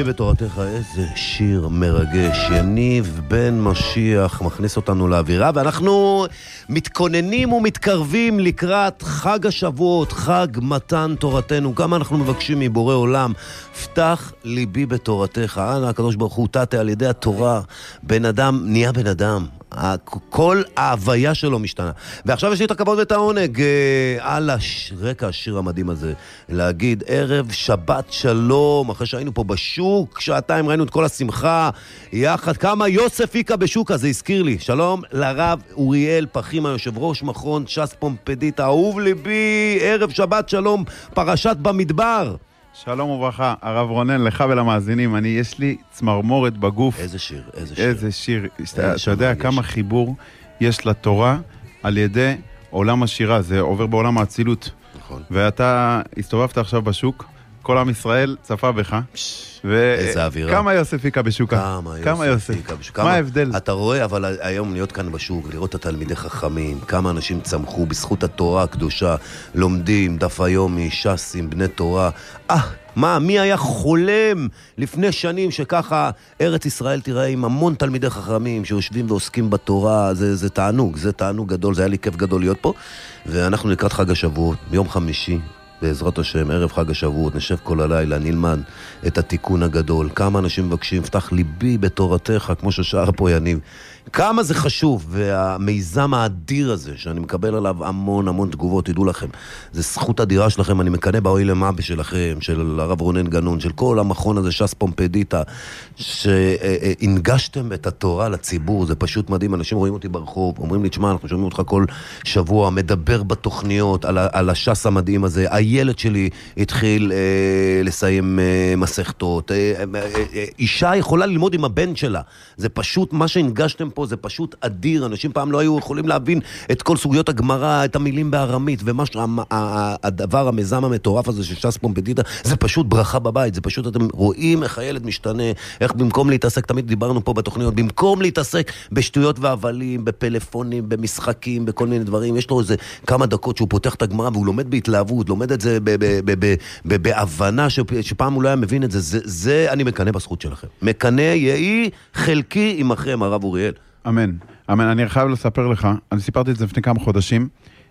בתורתך, איזה שיר מרגש. יניב בן משיח מכניס אותנו לאווירה, ואנחנו מתכוננים ומתקרבים לקראת חג השבועות, חג מתן תורתנו. כמה אנחנו מבקשים מבורא עולם, פתח ליבי בתורתך. אנא הקדוש ברוך הוא, תתה על ידי התורה, בן אדם נהיה בן אדם. כל ההוויה שלו משתנה. ועכשיו יש לי את הכבוד ואת העונג על רקע השיר המדהים הזה להגיד ערב שבת שלום, אחרי שהיינו פה בשוק שעתיים, ראינו את כל השמחה יחד. כמה יוסף איקה בשוק הזה הזכיר לי. שלום לרב אוריאל פחימה, יושב ראש מכון ש"ס פומפדית, אהוב ליבי, ערב שבת שלום, פרשת במדבר. שלום וברכה, הרב רונן, לך ולמאזינים. יש לי צמרמורת בגוף. איזה שיר, איזה שיר. איזה שיר. אתה יודע כמה חיבור יש לתורה על ידי עולם השירה, זה עובר בעולם האצילות. נכון. ואתה הסתובבת עכשיו בשוק, כל עם ישראל צפה בך. איזה אווירה. כמה יוסף איקה בשוקה? כמה יוסף איקה בשוקה? מה ההבדל? אתה רואה, אבל היום להיות כאן בשוק, לראות את התלמידי חכמים, כמה אנשים צמחו בזכות התורה הקדושה, לומדים, דף היומי, ש"סים, בני תורה. מי היה חולם לפני שנים שככה ארץ ישראל תראה עם המון תלמידי חכמים שיושבים ועוסקים בתורה? זה תענוג, זה תענוג גדול, זה היה לי כיף גדול להיות פה. ואנחנו לקראת חג השבועות, ביום חמישי, בעזרת השם, ערב חג השבועות, נשב כל הלילה, נלמד את התיקון הגדול. כמה אנשים מבקשים, פתח ליבי בתורתך, כמו ששאר פה יניב. כמה זה חשוב, והמיזם האדיר הזה, שאני מקבל עליו המון המון תגובות, תדעו לכם, זה זכות אדירה שלכם, אני מקנה באוי למאבה שלכם, של הרב רונן גנון, של כל המכון הזה, ש"ס פומפדיטה, שהנגשתם את התורה לציבור, זה פשוט מדהים. אנשים רואים אותי ברחוב, אומרים לי, תשמע, אנחנו שומעים אותך כל שבוע, מדבר בתוכניות על הש"ס המדהים הזה. הילד שלי התחיל לסיים מסכתות, אישה יכולה ללמוד עם הבן שלה, זה פשוט מה שהנגשתם פה, זה פשוט אדיר. אנשים פעם לא היו יכולים להבין את כל סוגיות הגמרא, את המילים בארמית, ומה הדבר, המיזם המטורף הזה של ש"ס פומפדיטה, זה פשוט ברכה בבית. זה פשוט, אתם רואים איך הילד משתנה, איך במקום להתעסק, תמיד דיברנו פה בתוכניות, במקום להתעסק בשטויות והבלים, בפלאפונים, במשחקים, בכל מיני דברים, יש לו איזה כמה דקות שהוא פותח את הגמרא והוא לומד בהתלהבות, לומד את זה בהבנה שפעם הוא לא היה מבין את זה. זה אני מקנה בזכות שלכם. מקנה יהי חלקי עמכם, הרב אוריאל. אמן. אמן. אני חייב לספר לך, אני סיפרתי את זה לפני כמה חודשים,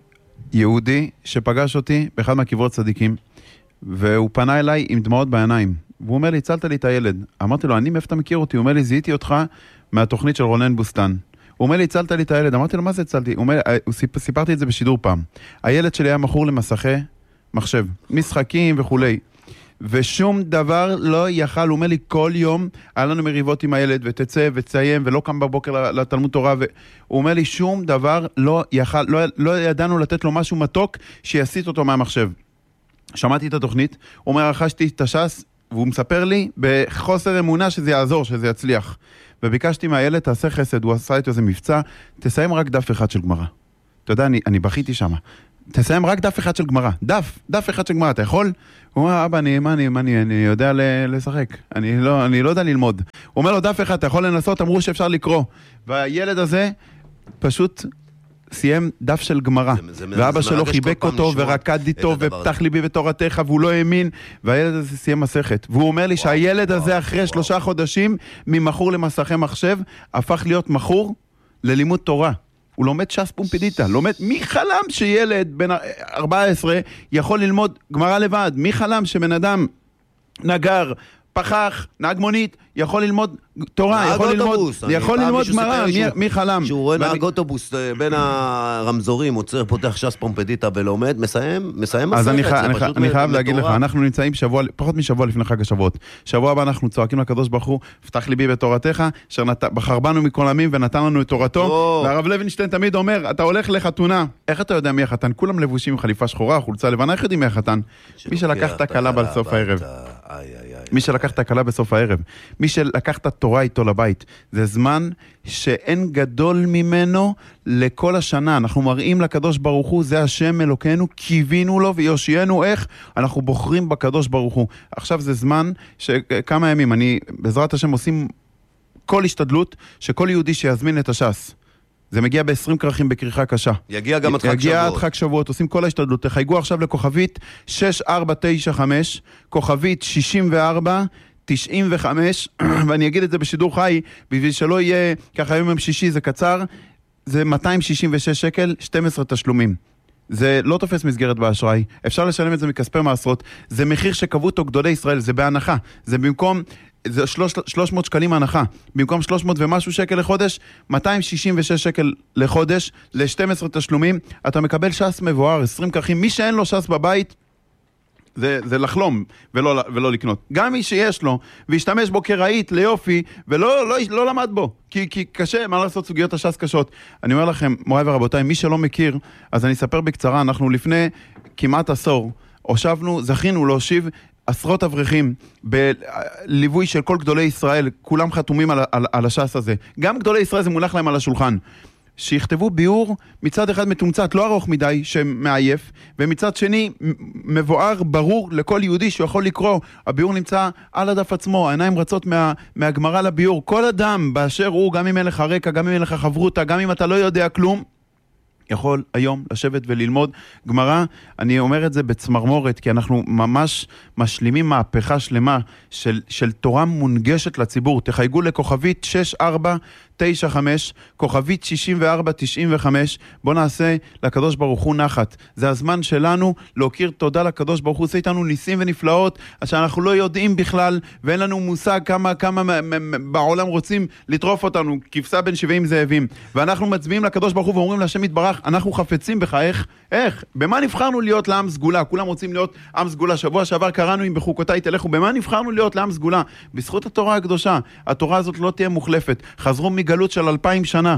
יהודי שפגש אותי באחד מהקברות צדיקים, והוא פנה אליי עם דמעות בעיניים, והוא אומר לי, הצלת לי את הילד. אמרתי לו, מאיפה אתה מכיר אותי? הוא אומר לי, זיהיתי אותך מהתוכנית של רונן בוסטן. הוא אומר לי, הצלת לי את הילד. אמרתי לו, מה זה הצלתי? סיפרתי את זה בשידור פעם. הילד שלי היה מכור למסכי מחשב, משחקים וכולי. ושום דבר לא יכל, הוא אומר לי, כל יום היה לנו מריבות עם הילד, ותצא ותסיים, ולא קם בבוקר לתלמוד תורה, והוא אומר לי, שום דבר לא יכל, לא ידענו לתת לו משהו מתוק, שיסית אותו מהמחשב. שמעתי את התוכנית, הוא אומר, רכשתי את הש"ס, והוא מספר לי, בחוסר אמונה שזה יעזור, שזה יצליח. וביקשתי מהילד, תעשה חסד, הוא עשה איתו איזה מבצע, תסיים רק דף אחד של גמרא. אתה יודע, אני בכיתי שמה. תסיים רק דף אחד של גמרא. דף אחד של גמרא, אתה יכול? הוא אומר, אבא, אני יודע לשחק. אני לא יודע ללמוד. הוא אומר לו, דף אחד, אתה יכול לנסות, אמרו שאפשר לקרוא. והילד הזה פשוט סיים דף של גמרא. ואבא שלו חיבק אותו ורקד איתו ופתח ליבי בתורתך, והוא לא האמין, והילד הזה סיים מסכת. והוא אומר לי שהילד הזה אחרי 3 חודשים ממכור למסכי מחשב, הפך להיות מכור ללימוד תורה. הוא לומד ש"ס פומפדיטה, מי חלם שילד בן 14 יכול ללמוד גמרא לבד? מי חלם שבן אדם נגר, פחח, נהג מונית, יכול ללמוד תורה, יכול ללמוד גמרא, מי חלם? שהוא רואה נהג אוטובוס בין הרמזורים, עוצר, פותח ש"ס פומפדיטה ולומד, מסיים מסכת. אז אני חייב להגיד לך, אנחנו נמצאים פחות משבוע לפני חג השבועות. שבוע הבא אנחנו צועקים לקדוש ברוך הוא, פתח ליבי בתורתך, שבחר בנו מכל עמים ונתן לנו את תורתו. והרב לוינשטיין תמיד אומר, אתה הולך לחתונה, איך אתה יודע מי החתן? כולם לבושים עם חליפה שחורה, חולצה לבנה, איך יודעים מי החתן? מי שלקח את הכלה בסוף הערב. מי שלקח את הכלה בסוף הערב. מי שלקח את התורה איתו לבית. זה זמן שאין גדול ממנו לכל השנה. אנחנו מראים לקדוש ברוך הוא, זה השם אלוקינו, קיווינו לו ויושיינו איך אנחנו בוחרים בקדוש ברוך הוא. עכשיו זה זמן שכמה ימים, בעזרת השם עושים כל השתדלות שכל יהודי שיזמין את הש"ס. זה מגיע ב-20 כרכים בקריחה קשה. יגיע גם עד חג שבועות. יגיע עד חג שבועות, עושים כל ההשתדלות. תחייגו עכשיו לכוכבית 6495, כוכבית 64 95, ואני אגיד את זה בשידור חי, בשביל שלא יהיה, ככה היום יום שישי זה קצר, זה 266 שקל, 12 תשלומים. זה לא תופס מסגרת באשראי, אפשר לשלם את זה מכספי מעשרות, זה מחיר שקבעו אותו גדולי ישראל, זה בהנחה, זה במקום, זה 300 שקלים הנחה, במקום 300 ומשהו שקל לחודש, 266 שקל לחודש, ל-12 תשלומים, אתה מקבל שס מבואר, 20 כרכים, מי שאין לו שס בבית, זה לחלום ולא לקנות. גם מי שיש לו, וישתמש בו כראית ליופי, ולא למד בו, כי קשה, מה לעשות, סוגיות השס קשות. אני אומר לכם, מוריי ורבותיי, מי שלא מכיר, אז אני אספר בקצרה, אנחנו לפני כמעט עשור, זכינו להושיב עשרות אברכים, בליווי של כל גדולי ישראל, כולם חתומים על השס הזה. גם גדולי ישראל זה מונח להם על השולחן. שיכתבו ביור מצד אחד מתומצת, לא ארוך מדי, שמעייף, ומצד שני מבואר ברור לכל יהודי שהוא יכול לקרוא. הביור נמצא על הדף עצמו, העיניים רצות מהגמרא לביור. כל אדם באשר הוא, גם אם אין לך רקע, גם אם אין לך חברותה, גם אם אתה לא יודע כלום, יכול היום לשבת וללמוד גמרא. אני אומר את זה בצמרמורת, כי אנחנו ממש משלימים מהפכה שלמה של תורה מונגשת לציבור. תחייגו לכוכבית 6495, כוכבית 6495, בוא נעשה לקדוש ברוך הוא נחת. זה הזמן שלנו להוקיר תודה לקדוש ברוך הוא, עושה איתנו ניסים ונפלאות, שאנחנו לא יודעים בכלל, ואין לנו מושג כמה בעולם רוצים לטרוף אותנו, כבשה בין 70 זאבים. ואנחנו מצביעים לקדוש ברוך הוא ואומרים להשם יתברך, אנחנו חפצים בך, איך? במה נבחרנו להיות לעם סגולה? כולם רוצים להיות עם סגולה. שבוע שעבר קראנו אם בחוקותיי תלכו, במה נבחרנו להיות לעם סגולה? בזכות התורה הקדושה. התורה הזאת לא תהיה מוחלפת. חזרו מגלות של 2000 שנה.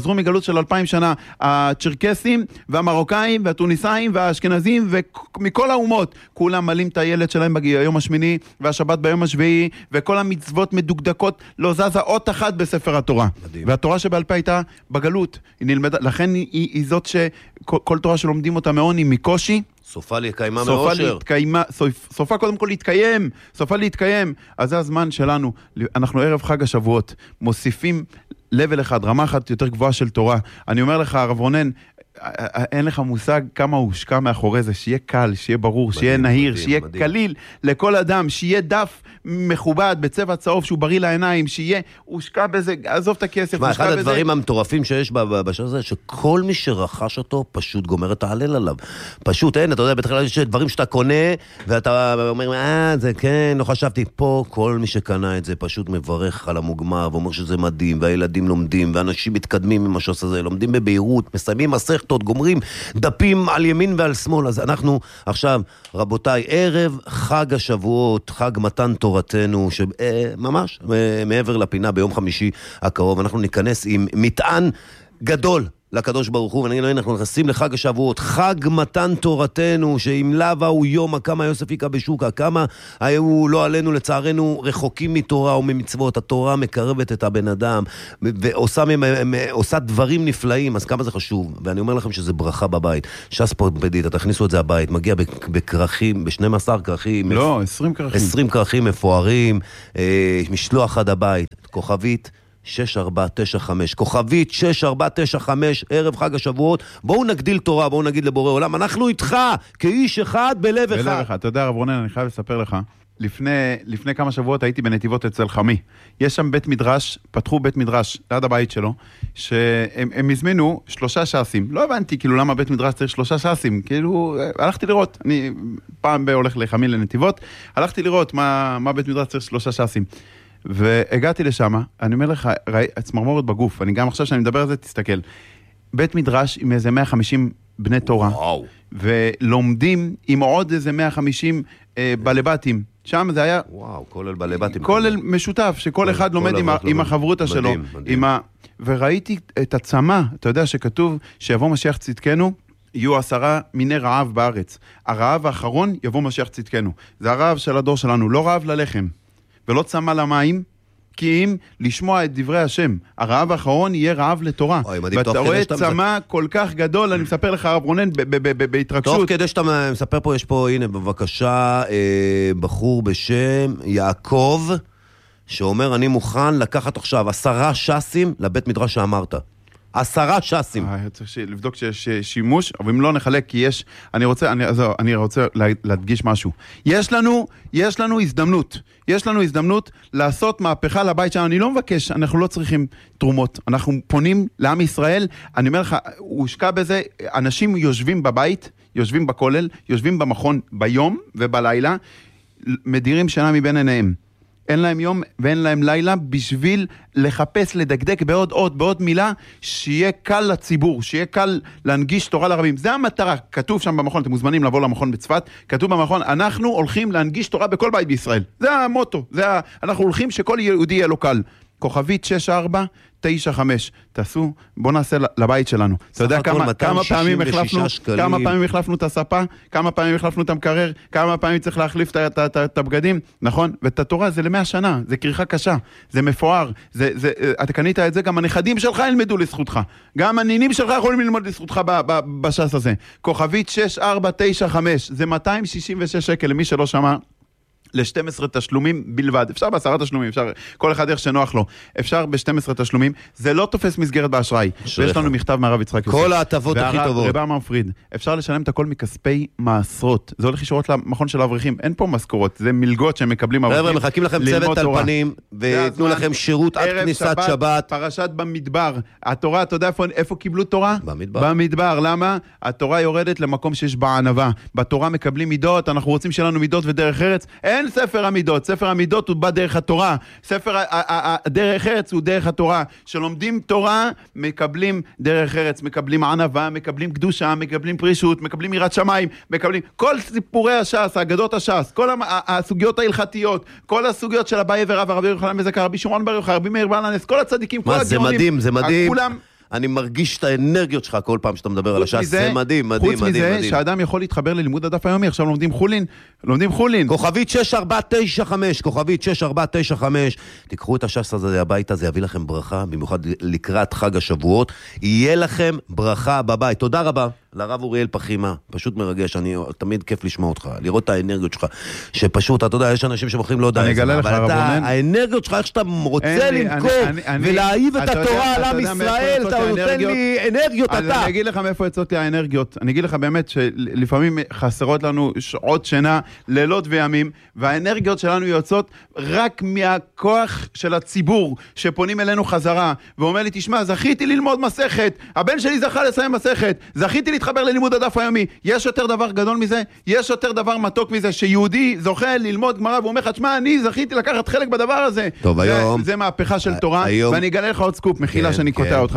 הצ'רקסים והמרוקאים והטוניסאים והאשכנזים ומכל האומות, כולם מלאים את הילד שלהם ביום השמיני והשבת ביום השביעי, וכל המצוות מדוקדקות, לא זזה אות אחת בספר התורה. מדהים. והתורה שבעל פה הייתה בגלות, היא נלמדה, לכן היא זאת שכל תורה שלומדים אותה מעוני, מקושי, סופה להתקיימה מאושר. סופה קודם כל להתקיים, אז זה הזמן שלנו, אנחנו ערב חג השבועות, מוסיפים לבל אחד, רמה אחת יותר גבוהה של תורה. אני אומר לך, הרב רונן, אין לך מושג כמה הוא הושקע מאחורי זה, שיהיה קל, שיהיה ברור, מדהים, שיהיה נהיר, מדהים, שיהיה מדהים. קליל לכל אדם, שיהיה דף מכובד בצבע צהוב שהוא בריא לעיניים, שיהיה הושקע בזה, עזוב את הכסף, שמה, אחד הדברים המטורפים שיש בשביל הזה, שכל מי שרכש אותו פשוט גומר את העלל עליו. פשוט, אין, אתה יודע, בתחילה יש דברים שאתה קונה, ואתה אומר, זה כן, לא חשבתי. פה כל מי שקנה את זה פשוט מברך על המוגמר, ואומר שזה מדהים, והילדים לומדים, ואנשים מתקדמים עם השוס הזה, לומדים בבהירות, מסיימים מסכתות, גומרים דפים על ימין ועל שמאל. אז אנחנו עכשיו, רבותיי, ערב חג השבועות, חג מתן תורתנו, שממש מעבר לפינה ביום חמישי הקרוב, אנחנו ניכנס עם מטען גדול לקדוש ברוך הוא, ונגיד, אנחנו נכנסים לחג השבועות, חג מתן תורתנו, שאם לבה הוא יום, כמה יוסף יקה בשוקה, כמה היו לא עלינו לצערנו רחוקים מתורה וממצוות, התורה מקרבת את הבן אדם, ועושה דברים נפלאים, אז כמה זה חשוב, ואני אומר לכם שזה ברכה בבית, שס פודבדית, תכניסו את זה הבית, מגיע בכרכים, ב-12 כרכים, לא, 20 כרכים, 20 כרכים מפוארים, משלוח עד הבית, כוכבית, 6495, כוכבית 6495, ערב חג השבועות. בואו נגדיל תורה, בואו נגיד לבורא עולם, אנחנו איתך, כאיש אחד בלב אחד. אתה יודע, רב רונן, אני חייב לספר לך, לפני כמה שבועות הייתי בנתיבות אצל חמי. יש שם בית מדרש, פתחו בית מדרש ליד הבית שלו, שהם הזמינו 3 שסים. לא הבנתי כאילו למה בית מדרש צריך 3 שסים, כאילו הלכתי לראות, אני פעם הולך לחמי לנתיבות, הלכתי לראות מה בית מדרש צריך 3 שסים. והגעתי לשם, אני אומר לך, צמרמורת בגוף, אני גם עכשיו שאני מדבר על זה, תסתכל. בית מדרש עם איזה 150 בני תורה, וואו. ולומדים עם עוד איזה 150 בלבטים. שם זה היה... וואו, כולל בלבטים. כולל משותף, שכל אחד לומד עם החברותה שלו. מדהים. וראיתי את הצמה, אתה יודע שכתוב שיבוא משיח צדקנו, יהיו 10 מיני רעב בארץ. הרעב האחרון יבוא משיח צדקנו. זה הרעב של הדור שלנו, לא רעב ללחם. ולא צמא למים, כי אם לשמוע את דברי השם, הרעב האחרון יהיה רעב לתורה. ואתה רואה צמא כל כך גדול, אני מספר לך רב רונן בהתרגשות. טוב, כדי שאתה מספר פה, יש פה, הנה בבקשה, בחור בשם יעקב, שאומר, אני מוכן לקחת עכשיו 10 שסים לבית מדרש שאמרת. 10 ש"סים. צריך לבדוק שיש שימוש, אבל אם לא נחלק, כי יש, אני רוצה להדגיש משהו. יש לנו הזדמנות לעשות מהפכה לבית שלנו. אני לא מבקש, אנחנו לא צריכים תרומות. אנחנו פונים לעם ישראל, אני אומר לך, הוא הושקע בזה, אנשים יושבים בבית, יושבים בכולל, יושבים במכון ביום ובלילה, מדירים שינה מבין עיניהם. אין להם יום ואין להם לילה בשביל לחפש, לדקדק בעוד מילה, שיהיה קל לציבור, שיהיה קל להנגיש תורה לרבים. זה המטרה, כתוב שם במכון, אתם מוזמנים לבוא למכון בצפת, כתוב במכון, אנחנו הולכים להנגיש תורה בכל בית בישראל. זה המוטו, אנחנו הולכים שכל יהודי יהיה לו קל. כוכבית 6495, תעשו, בוא נעשה לבית שלנו. אתה יודע כמה פעמים החלפנו את הספה, כמה פעמים החלפנו את המקרר, כמה פעמים צריך להחליף את הבגדים, נכון? ואת התורה זה ל100 שנה, זה קריחה קשה, זה מפואר, אתה קנית את זה, גם הנכדים שלך ילמדו לזכותך, גם הנינים שלך יכולים ללמוד לזכותך בש"ס הזה. כוכבית 6495, זה 266 שקל למי שלא שמע. ל-12 תשלומים בלבד, אפשר ב10 תשלומים, אפשר כל אחד איך שנוח לו, אפשר ב-12 תשלומים, זה לא תופס מסגרת באשראי, ויש לנו מכתב מהרב יצחק יוסף. כל ההטבות הכי טובות. רב אמנון פריד, אפשר לשלם את הכל מכספי מעשרות, זה הולך ישירות למכון של האברכים, אין פה משכורות, זה מלגות שהם מקבלים אברכים. חבר'ה, מחכים לכם צוות טלפנים, ויתנו לכם שירות עד כניסת שבת. פרשת במדבר, התורה, אתה יודע איפה קיבלו תורה? במדבר. למה? התורה יורדת למקום שיש בה ענווה. בתורה מקבלים מידות, אנחנו רוצים שיהיה לנו מידות ודרך ארץ. אין ספר המידות, ספר המידות הוא בא דרך התורה, ספר דרך ארץ הוא דרך התורה, שלומדים תורה, מקבלים דרך ארץ, מקבלים ענווה, מקבלים קדושה, מקבלים פרישות, מקבלים יראת שמיים, מקבלים כל סיפורי הש"ס, אגדות הש"ס, כל הסוגיות ההלכתיות, כל הסוגיות של אביי ורב, הרבי יוחנן בן זכאי, רבי שמעון בר יוחאי, רבי מאיר בעל הנס, כל הצדיקים, כל הגאונים, זה מדהים. אני מרגיש את האנרגיות שלך כל פעם שאתה מדבר על הש"ס, זה מדהים. חוץ מזה שהאדם יכול להתחבר ללימוד הדף היומי, עכשיו לומדים חולין. כוכבית 6495, כוכבית 6495, תיקחו את הש"ס הזה הביתה, זה יביא לכם ברכה, במיוחד לקראת חג השבועות, יהיה לכם ברכה בבית. תודה רבה לרב אוריאל פחימה, פשוט מרגש, תמיד כיף לשמוע אותך, לראות את האנרגיות שלך, שפשוט, אתה יודע, יש אנשים שמוכרים לא יודע, אני אגלה לך רב רונן, האנרגיות שלך, איך שאתה רוצה למכור ולהעיב את התורה על עם ישראל, אתה נותן לי אנרגיות, אתה. אני אגיד לך מאיפה יצאות לי האנרגיות, אני אגיד לך באמת שלפעמים חסרות לנו שעות שינה, לילות וימים, והאנרגיות שלנו יוצאות רק מהכוח של הציבור, שפונים אלינו חזרה, ואומר לי, תשמע, זכיתי ללמוד מסכת, הבן שלי זכה לסיים מסכת, זכיתי להתחבר ללימוד הדף היומי, יש יותר דבר גדול מזה, יש יותר דבר מתוק מזה, שיהודי זוכה ללמוד גמרא, והוא אומר לך, תשמע, אני זכיתי לקחת חלק בדבר הזה. טוב, היום. זה מהפכה של תורה, ואני אגלה לך עוד סקופ, מחילה שאני קוטע אותך.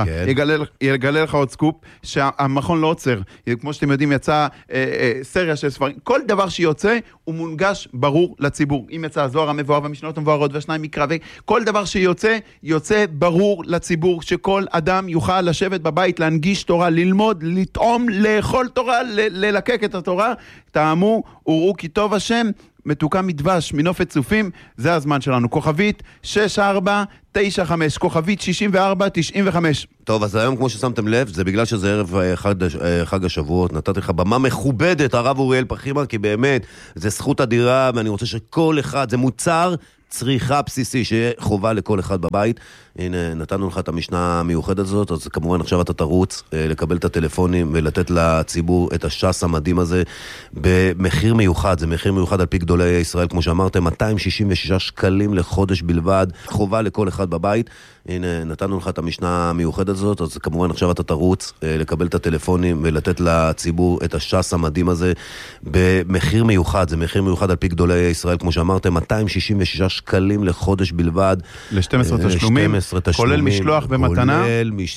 יגלה לך עוד סקופ, שהמכון לא עוצר. כמו שאתם יודעים, יצא סריה של ספרים. כל דבר שיוצא, הוא מונגש ברור לציבור. אם יצא הזוהר המבואר והמשנות המבוארות והשניים מקרא, כל דבר שיוצא, יוצא ברור לציבור, שכל אדם יוכל לשבת בבית, להנגיש תורה, ללמוד, לטעום, לאכול תורה, ללקק את התורה. טעמו, וראו כי טוב השם, מתוקה מדבש, מנופת צופים, זה הזמן שלנו. כוכבית 6495, כוכבית 6495. טוב, אז היום כמו ששמתם לב, זה בגלל שזה ערב חג השבועות, נתתי לך במה מכובדת, הרב אוריאל פחימה, כי באמת, זה זכות אדירה, ואני רוצה שכל אחד, זה מוצר צריכה בסיסי, שיהיה חובה לכל אחד בבית. הנה, נתנו לך את המשנה המיוחדת הזאת, אז כמובן עכשיו אתה תרוץ לקבל את הטלפונים ולתת לציבור את הש"ס המדהים הזה במחיר מיוחד, זה מחיר מיוחד על פי גדולי ישראל, כמו שאמרתם, 266 שקלים לחודש בלבד, חובה לכל אחד בבית. הנה, נתנו לך את המשנה המיוחדת הזאת, אז כמובן עכשיו אתה תרוץ לקבל את הטלפונים ולתת לציבור את הש"ס המדהים הזה במחיר מיוחד, זה מחיר מיוחד על פי גדולי ישראל, כמו שאמרתם, 266 שקלים לחודש בלבד. ל-12 תשלומים, כולל משלוח במתנה.